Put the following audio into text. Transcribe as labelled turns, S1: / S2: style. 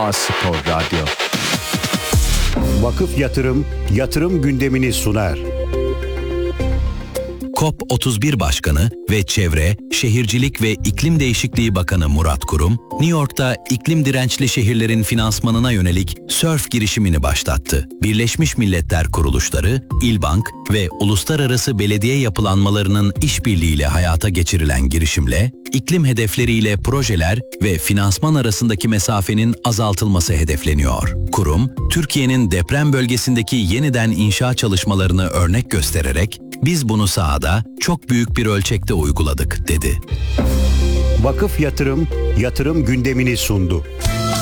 S1: A-Spor Radyo.
S2: Vakıf yatırım gündemini sunar.
S3: COP31 Başkanı ve Çevre, Şehircilik ve İklim Değişikliği Bakanı Murat Kurum, New York'ta iklim dirençli şehirlerin finansmanına yönelik SURF girişimini başlattı. Birleşmiş Milletler kuruluşları, İlbank ve uluslararası belediye yapılanmalarının işbirliğiyle hayata geçirilen girişimle, iklim hedefleriyle projeler ve finansman arasındaki mesafenin azaltılması hedefleniyor. Kurum, Türkiye'nin deprem bölgesindeki yeniden inşa çalışmalarını örnek göstererek, "Biz bunu sahada çok büyük bir ölçekte uyguladık," dedi.
S2: Vakıf yatırım gündemini sundu.